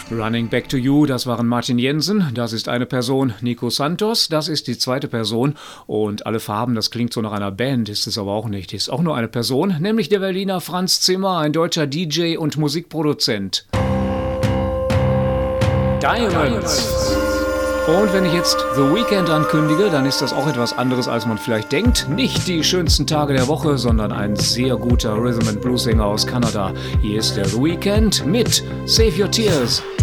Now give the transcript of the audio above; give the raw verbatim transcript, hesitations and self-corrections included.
Running Back to You, das waren Martin Jensen, das ist eine Person, Nico Santos, das ist die zweite Person und Alle Farben, das klingt so nach einer Band, ist es aber auch nicht, ist auch nur eine Person, nämlich der Berliner Franz Zimmer, ein deutscher D J und Musikproduzent. Diamonds. Und wenn ich jetzt The Weeknd ankündige, dann ist das auch etwas anderes, als man vielleicht denkt. Nicht die schönsten Tage der Woche, sondern ein sehr guter Rhythm and Blues Sänger aus Kanada. Hier ist der The Weeknd mit Save Your Tears.